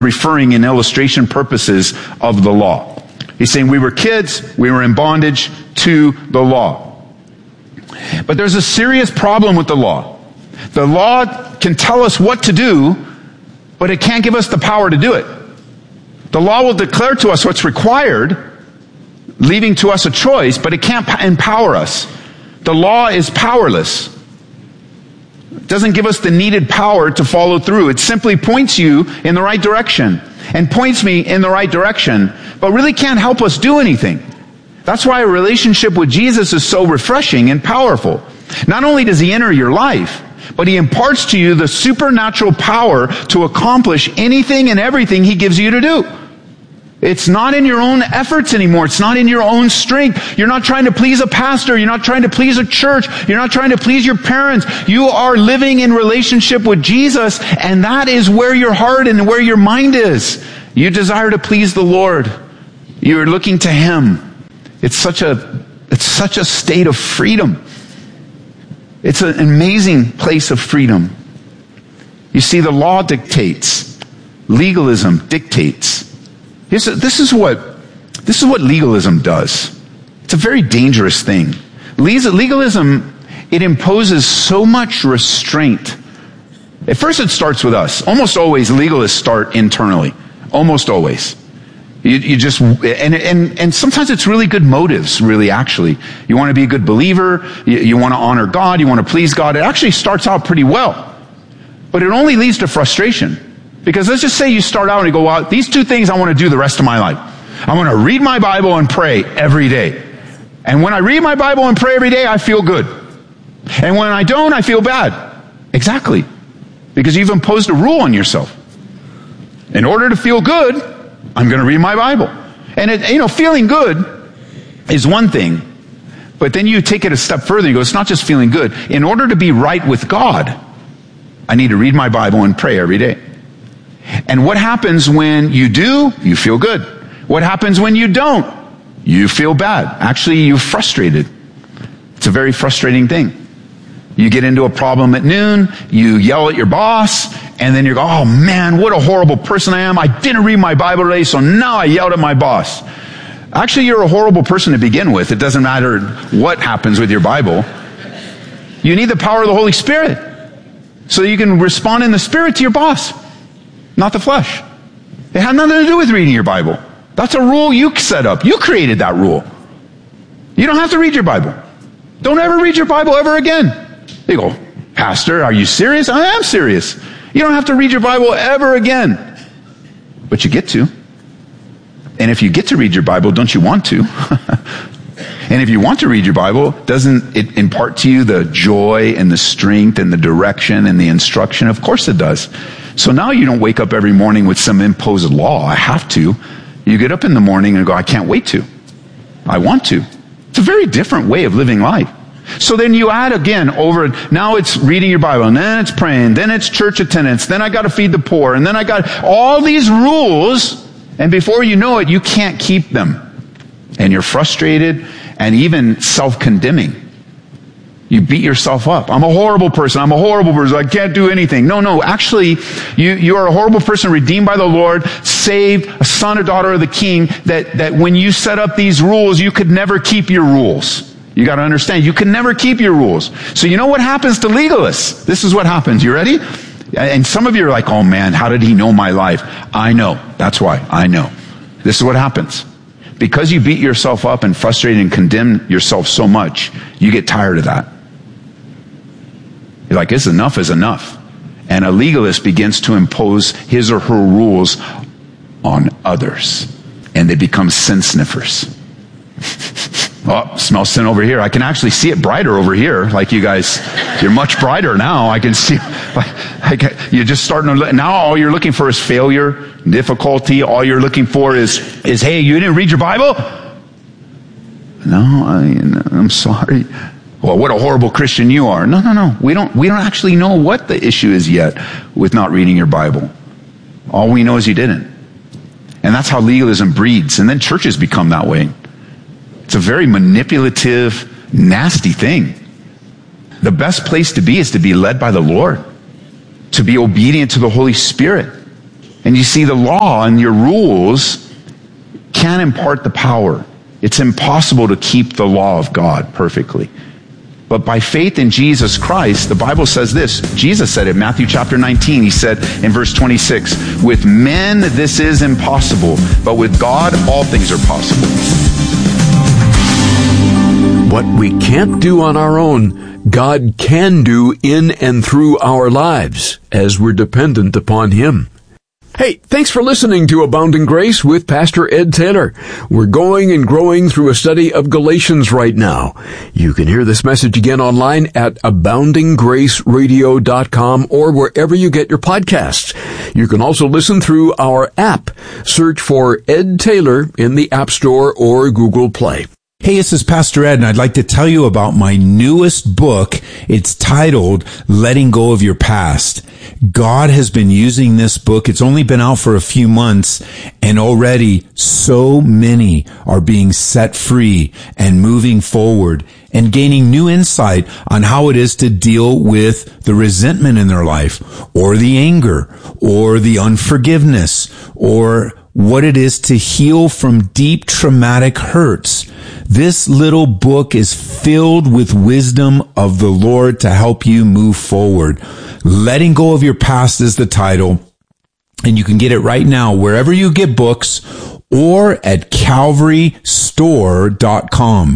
referring in illustration purposes of the law. He's saying we were kids, we were in bondage to the law. But there's a serious problem with the law. The law can tell us what to do, but it can't give us the power to do it. The law will declare to us what's required, leaving to us a choice, but it can't empower us. The law is powerless. It doesn't give us the needed power to follow through. It simply points you in the right direction and points me in the right direction, but really can't help us do anything. That's why a relationship with Jesus is so refreshing and powerful. Not only does he enter your life, but he imparts to you the supernatural power to accomplish anything and everything he gives you to do. It's not in your own efforts anymore. It's not in your own strength. You're not trying to please a pastor. You're not trying to please a church. You're not trying to please your parents. You are living in relationship with Jesus, and that is where your heart and where your mind is. You desire to please the Lord. You're looking to him. It's such a state of freedom. It's an amazing place of freedom. You see, the law dictates. Legalism dictates. This is what legalism does. It's a very dangerous thing. Legalism, it imposes so much restraint. At first it starts with us. Almost always legalists start internally. Almost always. You just, and sometimes it's really good motives, really, actually. You want to be a good believer, you want to honor God, you want to please God. It actually starts out pretty well. But it only leads to frustration. Because let's just say you start out and you go, well, these two things I want to do the rest of my life. I want to read my Bible and pray every day. And when I read my Bible and pray every day, I feel good. And when I don't, I feel bad. Exactly. Because you've imposed a rule on yourself. In order to feel good, I'm going to read my Bible. And feeling good is one thing. But then you take it a step further. You go, it's not just feeling good. In order to be right with God, I need to read my Bible and pray every day. And what happens when you do? You feel good. What happens when you don't? You feel bad. Actually, you're frustrated. It's a very frustrating thing. You get into a problem at noon, you yell at your boss, and then you go, oh man, what a horrible person I am. I didn't read my Bible today, so now I yelled at my boss. Actually, you're a horrible person to begin with. It doesn't matter what happens with your Bible. You need the power of the Holy Spirit so you can respond in the Spirit to your boss. Not the flesh. It had nothing to do with reading your Bible. That's a rule you set up. You created that rule. You don't have to read your Bible. Don't ever read your Bible ever again. You go, Pastor, are you serious? I am serious. You don't have to read your Bible ever again. But you get to. And if you get to read your Bible, don't you want to? And if you want to read your Bible, doesn't it impart to you the joy and the strength and the direction and the instruction? Of course it does. So now you don't wake up every morning with some imposed law. I have to. You get up in the morning and go, I can't wait to. I want to. It's a very different way of living life. So then you add again over, now it's reading your Bible, and then it's praying, then it's church attendance, then I got to feed the poor, and then I got all these rules, and before you know it, you can't keep them. And you're frustrated and even self-condemning. You beat yourself up. I'm a horrible person. I'm a horrible person. I can't do anything. No. Actually, you are a horrible person redeemed by the Lord, saved, a son or daughter of the King, that when you set up these rules, you could never keep your rules. You got to understand, you can never keep your rules. So you know what happens to legalists? This is what happens. You ready? And some of you are like, oh man, how did he know my life? I know. That's why. I know. This is what happens. Because you beat yourself up and frustrate and condemn yourself so much, you get tired of that. You're like, it's enough is enough. And a legalist begins to impose his or her rules on others. And they become sin sniffers. Oh, smell sin over here. I can actually see it brighter over here. Like you guys, you're much brighter now. I can see, you're just starting to, now all you're looking for is failure, difficulty. All you're looking for is, hey, you didn't read your Bible? No, I'm sorry. Well, what a horrible Christian you are. No. We don't actually know what the issue is yet with not reading your Bible. All we know is you didn't. And that's how legalism breeds. And then churches become that way. It's a very manipulative, nasty thing. The best place to be is to be led by the Lord, to be obedient to the Holy Spirit. And you see, the law and your rules can't impart the power. It's impossible to keep the law of God perfectly. But by faith in Jesus Christ, the Bible says this. Jesus said it, Matthew chapter 19. He said in verse 26, with men this is impossible, but with God all things are possible. What we can't do on our own, God can do in and through our lives as we're dependent upon Him. Hey, thanks for listening to Abounding Grace with Pastor Ed Taylor. We're going and growing through a study of Galatians right now. You can hear this message again online at aboundinggraceradio.com or wherever you get your podcasts. You can also listen through our app. Search for Ed Taylor in the App Store or Google Play. Hey, this is Pastor Ed, and I'd like to tell you about my newest book. It's titled Letting Go of Your Past. God has been using this book. It's only been out for a few months, and already so many are being set free and moving forward and gaining new insight on how it is to deal with the resentment in their life, or the anger, or the unforgiveness, or what it is to heal from deep traumatic hurts. This little book is filled with wisdom of the Lord to help you move forward. Letting Go of Your Past is the title, and you can get it right now wherever you get books or at calvarystore.com.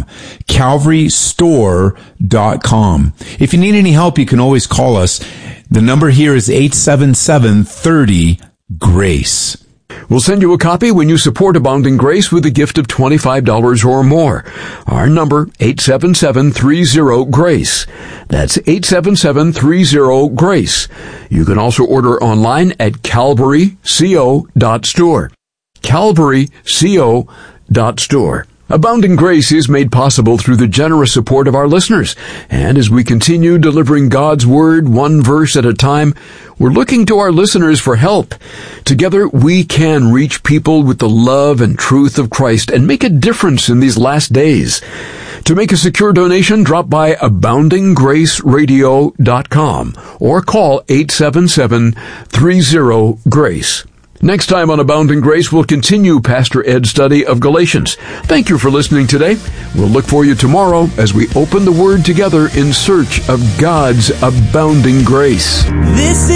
calvarystore.com. If you need any help, you can always call us. The number here is 877-30-GRACE. We'll send you a copy when you support Abounding Grace with a gift of $25 or more. Our number, 877-30-GRACE. That's 877-30-GRACE. You can also order online at calvaryco.store. calvaryco.store. Abounding Grace is made possible through the generous support of our listeners. And as we continue delivering God's Word one verse at a time, we're looking to our listeners for help. Together, we can reach people with the love and truth of Christ and make a difference in these last days. To make a secure donation, drop by aboundinggraceradio.com or call 877-30-GRACE. Next time on Abounding Grace, we'll continue Pastor Ed's study of Galatians. Thank you for listening today. We'll look for you tomorrow as we open the Word together in search of God's abounding grace. This